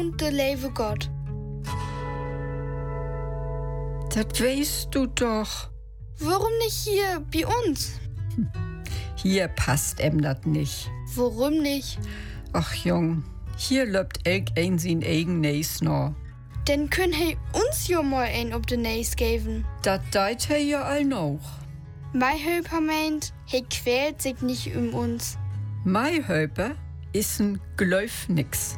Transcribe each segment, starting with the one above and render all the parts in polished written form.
wohnt der liebe Gott? Das weißt du doch. Warum nicht hier bei uns? Hier passt das nicht. Warum nicht? Ach Jung, hier löbt elk ein sin eigen Neis noch. Dann können he uns ja mal ein ob de Neis geben. Dat deit he ja all noch. Mein Höper meint, he quält sich nicht um uns. Mei Höper is n Gläuf nix.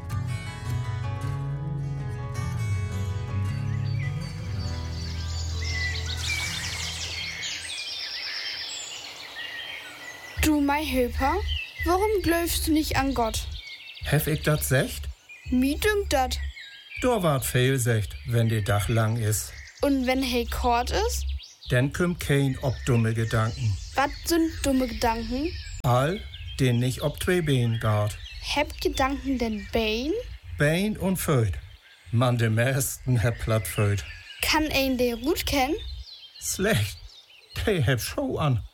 Du, mein Höper, warum glaubst du nicht an Gott? Hef ich dat secht? Mir dünkt dat. Da wart viel secht, wenn die Dach lang is. Und wenn he kort ist? Dann kümmt kein ob dumme Gedanken. Was sind dumme Gedanken? All, den nicht ob zwei Beinen gart. Heb Gedanken denn Bein? Bein und Föd. Man de meisten heb platt Föd. Kann ein de gut kennen? Schlecht. Die heb Show an.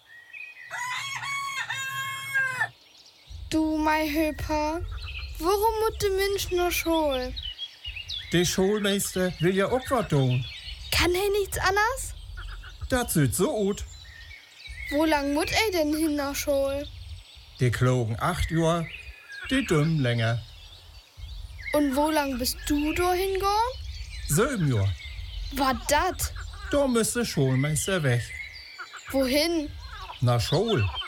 Du, mein Höper, warum muss der Mensch nur Schul? Die Schulmeister will ja auch was tun. Kann er nichts anders? Das sieht so gut. Wo lang muss er denn hin nach Schul? Die klogen 8 Uhr, die dümmen länger. Und wo lang bist du da hingegangen? 7 Uhr. War dat? Da müsste Schulmeister weg. Wohin? Nach Schul.